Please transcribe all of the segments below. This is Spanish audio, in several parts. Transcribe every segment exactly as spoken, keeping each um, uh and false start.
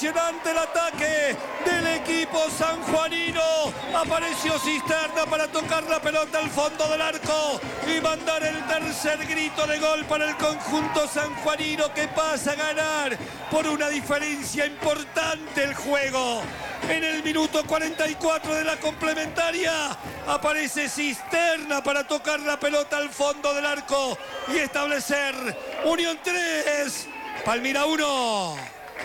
impresionante el ataque del equipo sanjuanino. Apareció Cisterna para tocar la pelota al fondo del arco y mandar el tercer grito de gol para el conjunto sanjuanino, que pasa a ganar por una diferencia importante el juego. En el minuto cuarenta y cuatro de la complementaria aparece Cisterna para tocar la pelota al fondo del arco y establecer Unión tres, Palmira uno.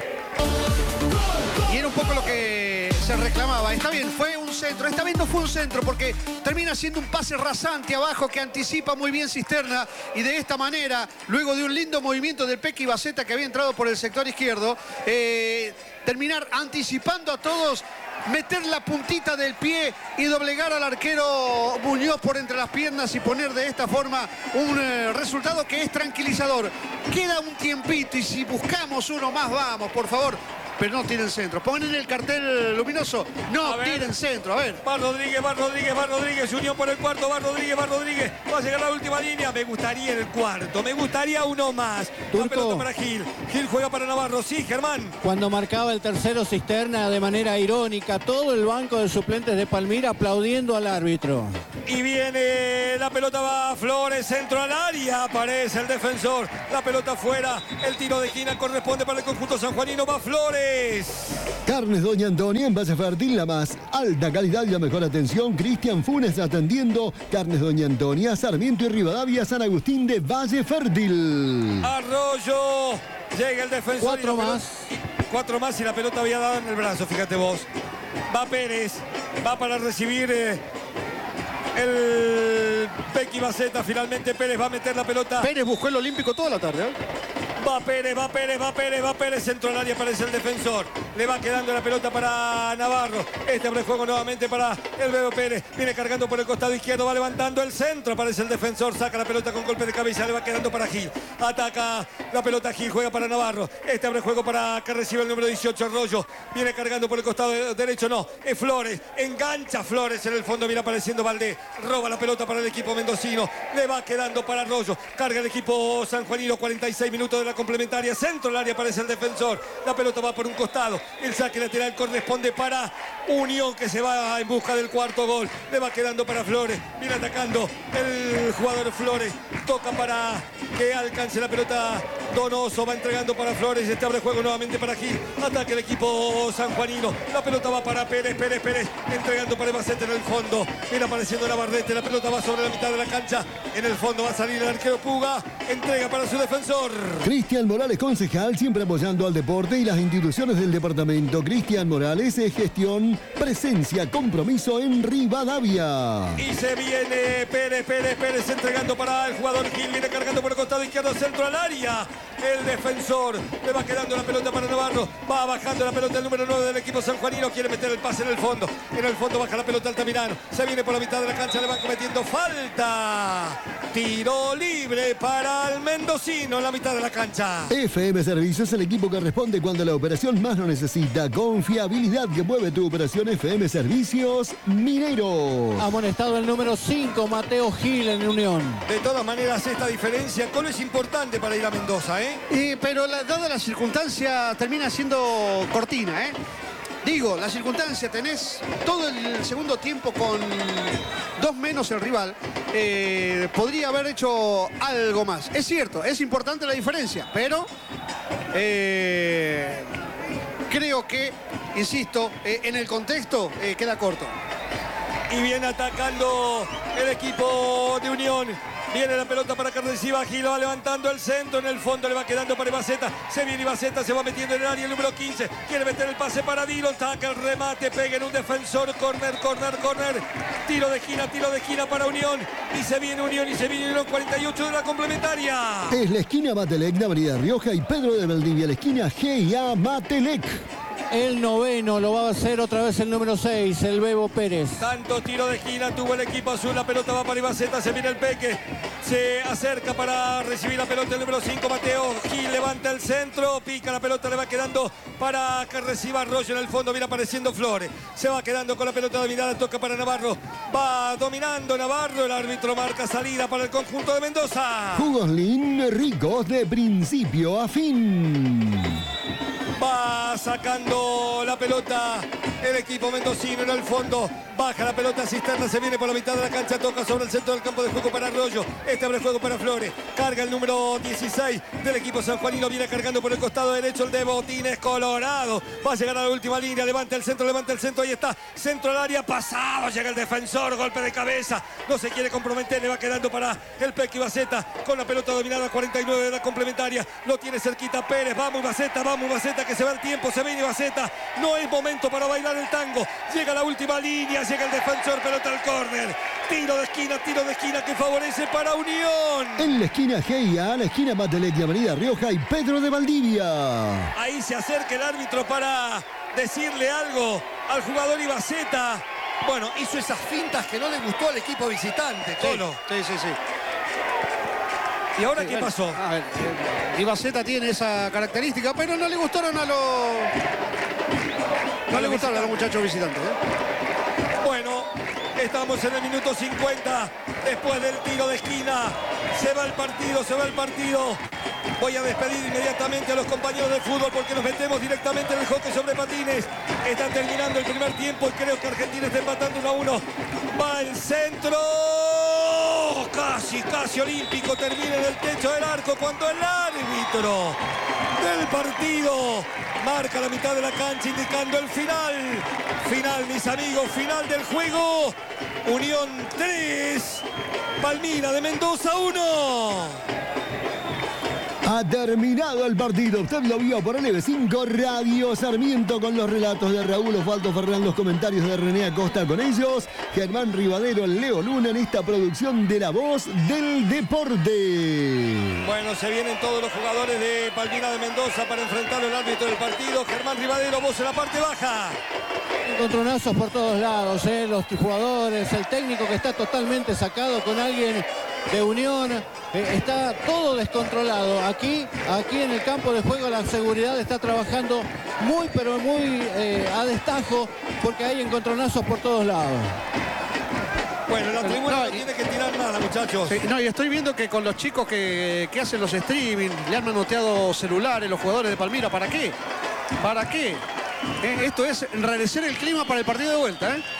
Y era un poco lo que se reclamaba. Está bien, fue un centro. Esta vez no fue un centro porque termina siendo un pase rasante abajo que anticipa muy bien Cisterna. Y de esta manera, luego de un lindo movimiento del Peque Ibaceta que había entrado por el sector izquierdo, eh, terminar anticipando a todos, meter la puntita del pie y doblegar al arquero Muñoz por entre las piernas y poner de esta forma un eh, resultado que es tranquilizador. Queda un tiempito y si buscamos uno más, vamos, por favor. Pero no tienen centro. Ponen el cartel luminoso. No tienen centro. A ver. Va Rodríguez, va Rodríguez, va Rodríguez. Unión por el cuarto. Va Rodríguez, va Rodríguez. Va a llegar la última línea. Me gustaría el cuarto. Me gustaría uno más. La pelota para Gil. Gil juega para Navarro. Sí, Germán. Cuando marcaba el tercero Cisterna de manera irónica, todo el banco de suplentes de Palmira aplaudiendo al árbitro. Y viene la pelota, va Flores, centro al área. Aparece el defensor. La pelota afuera. El tiro de esquina corresponde para el conjunto sanjuanino. Va Flores. Carnes Doña Antonia en Valle Fértil, la más alta calidad y la mejor atención. Cristian Funes atendiendo. Carnes Doña Antonia, Sarmiento y Rivadavia, San Agustín de Valle Fértil. Arroyo. Llega el defensor. Cuatro más. Cuatro más y la pelota había dado en el brazo, fíjate vos. Va Pérez. Va para recibir eh, el Pequi Baceta. Finalmente Pérez va a meter la pelota. Pérez buscó el olímpico toda la tarde, ¿eh? Va Pérez, va Pérez, va Pérez, va Pérez, centro al área, aparece el defensor. Le va quedando la pelota para Navarro. Este abre juego nuevamente para el Bebo Pérez. Viene cargando por el costado izquierdo, va levantando el centro, aparece el defensor, saca la pelota con golpe de cabeza, le va quedando para Gil. Ataca la pelota Gil, juega para Navarro. Este abre juego para que reciba el número dieciocho, Arroyo. Viene cargando por el costado derecho, no, es Flores. Engancha Flores en el fondo, viene apareciendo Valdés. Roba la pelota para el equipo mendocino. Le va quedando para Arroyo. Carga el equipo sanjuanino, cuarenta y seis minutos de la complementaria, centro al área, aparece el defensor, la pelota va por un costado, el saque lateral corresponde para Unión, que se va en busca del cuarto gol, le va quedando para Flores, viene atacando el jugador Flores, toca para que alcance la pelota Donoso, va entregando para Flores, este abre juego nuevamente para Gil, ataque el equipo sanjuanino, la pelota va para Pérez, Pérez, Pérez, entregando para Ibaceta en el fondo, viene apareciendo Navarrete, la pelota va sobre la mitad de la cancha, en el fondo va a salir el arquero Puga, entrega para su defensor. Cristian Morales, concejal, siempre apoyando al deporte y las instituciones del departamento. Cristian Morales, gestión, presencia, compromiso en Rivadavia. Y se viene Pérez, Pérez, Pérez entregando para el jugador Gil, viene cargando por el costado izquierdo, centro al área. El defensor, le va quedando la pelota para Navarro, va bajando la pelota el número nueve del equipo sanjuanino, quiere meter el pase en el fondo. En el fondo baja la pelota Altamirano, se viene por la mitad de la cancha, le van cometiendo falta. Tiro libre para el mendocino en la mitad de la cancha. F M Servicios, el equipo que responde cuando la operación más lo necesita. Confiabilidad que mueve tu operación. F M Servicios Minero. Amonestado el número cinco, Mateo Gil en Unión. De todas maneras, esta diferencia Colo es importante para ir a Mendoza, ¿eh? Y, pero la, dada la circunstancia termina siendo cortina, ¿eh? Digo, la circunstancia, tenés todo el segundo tiempo con dos menos el rival, eh, podría haber hecho algo más. Es cierto, es importante la diferencia, pero eh, creo que, insisto, eh, en el contexto eh, queda corto. Y viene atacando el equipo de Unión. Viene la pelota para que reciba Gil, va levantando el centro, en el fondo le va quedando para Ibaceta, se viene Ibaceta, se va metiendo en el área, el número quince, quiere meter el pase para Dillon, taca el remate, pega en un defensor, corner, corner, corner, tiro de esquina, tiro de esquina para Unión, y se viene Unión, y se viene Unión, cuarenta y ocho de la complementaria. Es la esquina Matelec de Avenida Rioja y Pedro de Valdivia, la esquina G y A Matelec. El noveno lo va a hacer otra vez el número seis, el Bebo Pérez. Tanto tiro de esquina tuvo el equipo azul, la pelota va para Ibaceta, se viene el Peque, se acerca para recibir la pelota el número cinco, Mateo Gil, levanta el centro, pica la pelota, le va quedando para que reciba Arroyo en el fondo, viene apareciendo Flores, se va quedando con la pelota dominada, toca para Navarro, va dominando Navarro, el árbitro marca salida para el conjunto de Mendoza. Jugos Lin, ricos de principio a fin. Va sacando la pelota el equipo mendocino en el fondo. Baja la pelota Cisterna, se viene por la mitad de la cancha, toca sobre el centro del campo de juego para Arroyo. Este abre juego para Flores. Carga el número dieciséis del equipo sanjuanino. Viene cargando por el costado derecho el de Botines Colorado. Va a llegar a la última línea. Levanta el centro, levanta el centro. Ahí está. Centro al área. Pasado. Llega el defensor. Golpe de cabeza. No se quiere comprometer. Le va quedando para el Pequi Baceta. Con la pelota dominada. cuarenta y nueve de la complementaria. Lo tiene cerquita Pérez. Vamos Baceta. Vamos Baceta. Que se va el tiempo. Se viene Baceta. No es momento para bailar el tango. Llega la última línea. Llega el defensor, pelota al córner. Tiro de esquina, tiro de esquina que favorece para Unión. En la esquina G I A, la esquina Batelecchia, Avenida Rioja y Pedro de Valdivia. Ahí se acerca el árbitro para decirle algo al jugador Ibaceta. Bueno, hizo esas fintas que no le gustó al equipo visitante, Colo. Sí, sí, sí. ¿Y ahora qué pasó? A ver, eh, Ibaceta tiene esa característica, pero no le gustaron a los... No le gustaron a los muchachos visitantes, ¿eh? Bueno, estamos en el minuto cincuenta. Después del tiro de esquina. Se va el partido, se va el partido. Voy a despedir inmediatamente a los compañeros de fútbol porque nos metemos directamente en el hockey sobre patines. Está terminando el primer tiempo y creo que Argentina está empatando uno a uno. Va el centro. Casi, casi olímpico. Termina en el techo del arco cuando el árbitro del partido marca la mitad de la cancha indicando el final. Final, mis amigos, final del juego. Unión tres, Palmira de Mendoza uno. Ha terminado el partido. Usted lo vio por L V cinco Radio Sarmiento con los relatos de Raúl Osvaldo Fernández, los comentarios de René Acosta con ellos. Germán Rivadero, Leo Luna en esta producción de La Voz del Deporte. Bueno, se vienen todos los jugadores de Palmira de Mendoza para enfrentar al árbitro del partido. Germán Rivadero, voz en la parte baja. Encontronazos por todos lados, ¿eh? Los jugadores, el técnico que está totalmente sacado con alguien de Unión. Eh, está todo descontrolado. Aquí, aquí en el campo de juego la seguridad está trabajando muy, pero muy eh, a destajo porque hay encontronazos por todos lados. Bueno, la tribuna no, no tiene que tirar nada, muchachos. Sí, no, y estoy viendo que con los chicos que, que hacen los streaming, le han manoteado celulares los jugadores de Palmira. ¿Para qué? ¿Para qué? Eh, esto es enrarecer el clima para el partido de vuelta, ¿eh?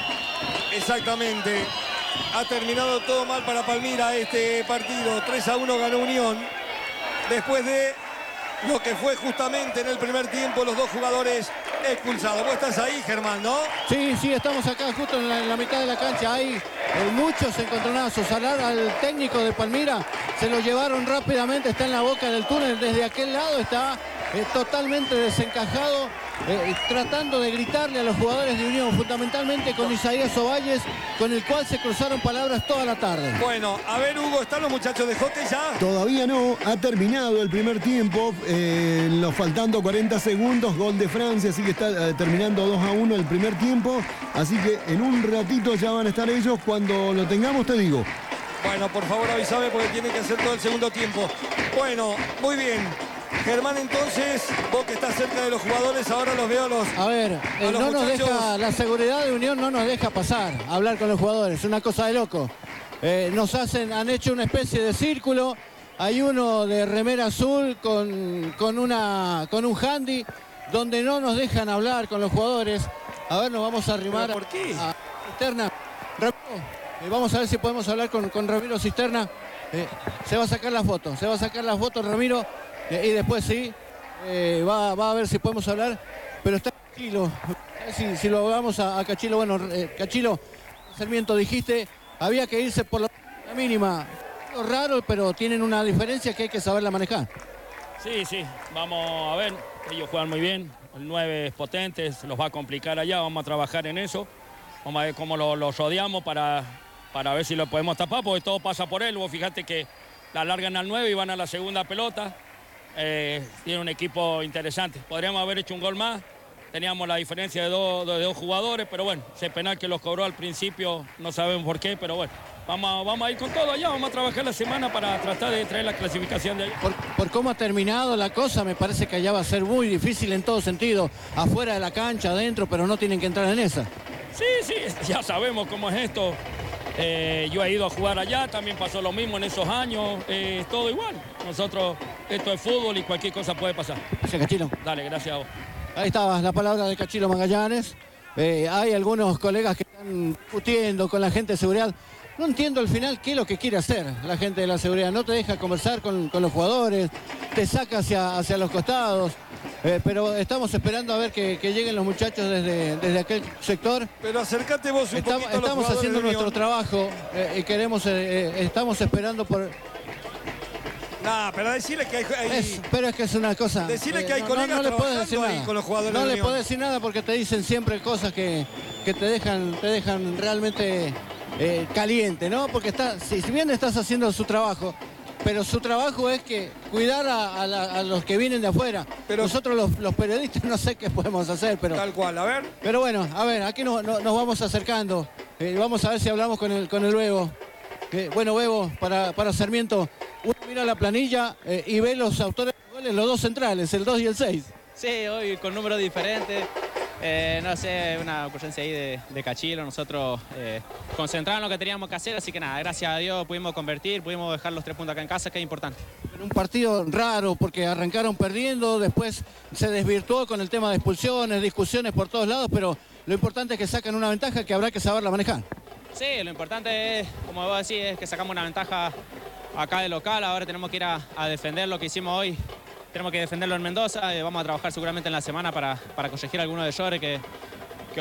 Exactamente. Ha terminado todo mal para Palmira este partido. tres a uno ganó Unión. Después de lo que fue justamente en el primer tiempo los dos jugadores expulsados. Vos estás ahí, Germán, ¿no? Sí, sí, estamos acá justo en la, en la mitad de la cancha. Hay eh, muchos encontronazos. Al, al técnico de Palmira se lo llevaron rápidamente. Está en la boca del túnel. Desde aquel lado está eh, totalmente desencajado. Eh, tratando de gritarle a los jugadores de Unión, fundamentalmente con Isaías Ovalles, con el cual se cruzaron palabras toda la tarde. Bueno, a ver, Hugo, ¿están los muchachos de hockey ya? Todavía no, ha terminado el primer tiempo, eh, los faltando cuarenta segundos, gol de Francia, así que está eh, terminando dos a uno el primer tiempo, así que en un ratito ya van a estar ellos, cuando lo tengamos te digo. Bueno, por favor avísame porque tienen que hacer todo el segundo tiempo. Bueno, muy bien. Germán, entonces, vos que estás cerca de los jugadores, ahora los veo a los... A ver, a eh, los no nos muchachos... deja, la seguridad de Unión no nos deja pasar, hablar con los jugadores, es una cosa de loco. Eh, nos hacen, han hecho una especie de círculo, hay uno de remera azul con, con, una, con un handy, donde no nos dejan hablar con los jugadores. A ver, nos vamos a arrimar ¿Pero por qué? a Cisterna. Ramiro, eh, vamos a ver si podemos hablar con, con Ramiro Cisterna. Eh, se va a sacar la foto, se va a sacar la foto, Ramiro. Y después sí, eh, va, va a ver si podemos hablar, pero está Cachilo. Si, si lo hablamos a, a Cachilo, bueno, eh, Cachilo, Sarmiento, dijiste, había que irse por la mínima. Es raro, pero tienen una diferencia que hay que saberla manejar. Sí, sí, vamos a ver, ellos juegan muy bien, el nueve es potente, se los va a complicar allá, vamos a trabajar en eso, vamos a ver cómo lo, lo rodeamos para, para ver si lo podemos tapar, porque todo pasa por él. Vos fíjate que la largan al nueve y van a la segunda pelota. Eh, tiene un equipo interesante. Podríamos haber hecho un gol más. Teníamos la diferencia de dos, de dos jugadores, pero bueno, ese penal que los cobró al principio, no sabemos por qué, pero bueno, vamos a, vamos a ir con todo allá, vamos a trabajar la semana para tratar de traer la clasificación de allá. Por, por cómo ha terminado la cosa, me parece que allá va a ser muy difícil en todo sentido, afuera de la cancha, adentro, pero no tienen que entrar en esa. Sí, sí, ya sabemos cómo es esto. Eh, yo he ido a jugar allá, también pasó lo mismo en esos años, eh, todo igual. Nosotros, esto es fútbol y cualquier cosa puede pasar. Gracias, Cachilo. Dale, gracias a vos. Ahí estaba la palabra de Cachilo Magallanes. Eh, hay algunos colegas que están discutiendo con la gente de seguridad. No entiendo al final qué es lo que quiere hacer la gente de la seguridad. No te deja conversar con, con los jugadores, te saca hacia, hacia los costados. Eh, pero estamos esperando a ver que, que lleguen los muchachos desde, desde aquel sector. Pero acércate vos un estamos, poquito a los estamos haciendo jugadores de nuestro Unión. trabajo eh, y queremos, eh, eh, estamos esperando por... Nah, pero decirle que hay... hay- Es, pero es que es una cosa... Decirle que hay no, colegas no, no le puedes decir trabajando ahí nada. con los jugadores No de le Unión. puedes decir nada porque te dicen siempre cosas que, que te dejan, te dejan realmente eh, caliente, ¿no? Porque está, si, si bien estás haciendo su trabajo, pero su trabajo es que cuidar a, a la- a los que vienen de afuera. Pero- Nosotros los, los periodistas no sé qué podemos hacer, pero... Tal cual, a ver. Pero bueno, a ver, aquí nos, nos- nos vamos acercando. Eh, vamos a ver si hablamos con el, con el Bebo. Eh, bueno, Bebo, para, para Sarmiento, uno mira la planilla eh, y ve los autores de goles, los dos centrales, el dos y el seis. Sí, hoy con números diferentes. Eh, no sé, una ocurrencia ahí de, de Cachilo. Nosotros eh, concentrados en lo que teníamos que hacer, así que nada, gracias a Dios pudimos convertir, pudimos dejar los tres puntos acá en casa, que es importante. En un partido raro porque arrancaron perdiendo, después se desvirtuó con el tema de expulsiones, discusiones por todos lados, pero lo importante es que sacan una ventaja que habrá que saberla manejar. Sí, lo importante es, como vos decís, es que sacamos una ventaja acá de local. Ahora tenemos que ir a, a defender lo que hicimos hoy. Tenemos que defenderlo en Mendoza. Eh, vamos a trabajar seguramente en la semana para, para corregir algunos de errores que,